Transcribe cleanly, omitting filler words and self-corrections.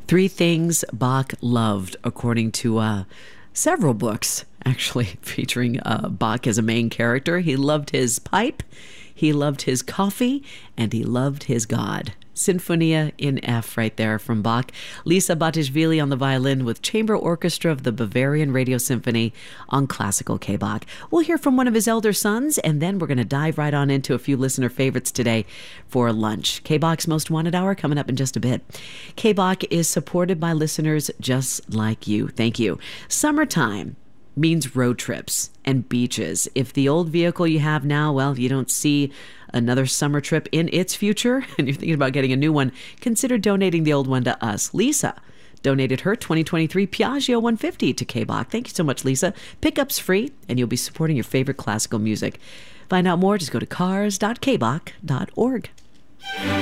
Three things Bach loved, according to several books, actually, featuring Bach as a main character. He loved his pipe, he loved his coffee, and he loved his God. Sinfonia in F right there from Bach. Lisa Batishvili on the violin with Chamber Orchestra of the Bavarian Radio Symphony on Classical K-Bach. We'll hear from one of his elder sons, and then we're going to dive right on into a few listener favorites today for lunch. K-Bach's Most Wanted Hour coming up in just a bit. K-Bach is supported by listeners just like you. Thank you. Summertime means road trips and beaches. If the old vehicle you have now, well, you don't see another summer trip in its future, and you're thinking about getting a new one, consider donating the old one to us. Lisa donated her 2023 Piaggio 150 to K-Bach. Thank you so much, Lisa. Pickup's free, and you'll be supporting your favorite classical music. Find out more, just go to cars.kbach.org.